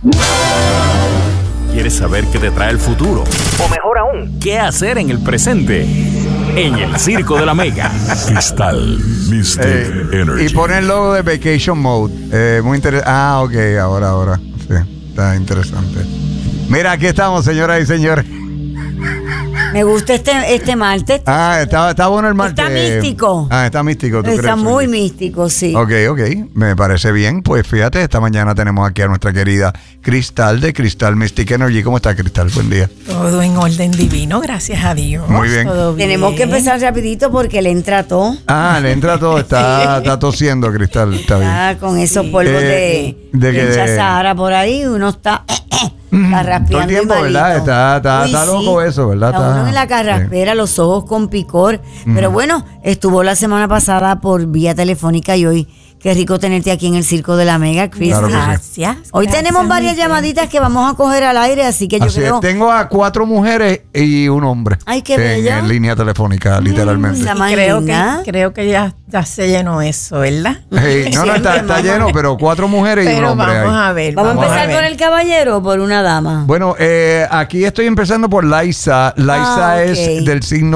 ¿Quieres saber qué te trae el futuro? O mejor aún, ¿qué hacer en el presente? En el Circo de la Mega. Cristal Mystic Energy. Y pone el logo de Vacation Mode. Muy interesante. Ok, ahora. Sí, está interesante. Mira, aquí estamos, señoras y señores. Me gusta este martes. Está bueno el martes. Está místico. Está místico, ¿tú crees? Está muy místico, sí. Ok. Me parece bien. Pues fíjate, esta mañana tenemos aquí a nuestra querida Cristal de Cristal Mystic Energy. ¿Cómo está, Cristal? Buen día. Todo en orden divino, gracias a Dios. Muy bien. Todo bien. Tenemos que empezar rapidito porque le entra todo. Le entra todo. Está tosiendo, Cristal. Está bien. Con esos polvos de Sahara por ahí, uno está carraspeando. Todo el tiempo, ¿verdad? Está loco eso, ¿verdad? Está uno en la carraspera, los ojos con picor. Pero bueno, estuvo la semana pasada por vía telefónica y hoy qué rico tenerte aquí en el Circo de la Mega, Chris. Claro que sí. Gracias. Hoy tenemos varias llamaditas que vamos a coger al aire, así que yo creo... Tengo a 4 mujeres y un hombre. Ay, qué bello. En línea telefónica, literalmente. Creo que ya se llenó eso, ¿verdad? No, está lleno, pero 4 mujeres y un hombre. Vamos a ver. ¿Vamos a empezar por el caballero o por una dama? Bueno, aquí estoy empezando por Liza. Liza es del signo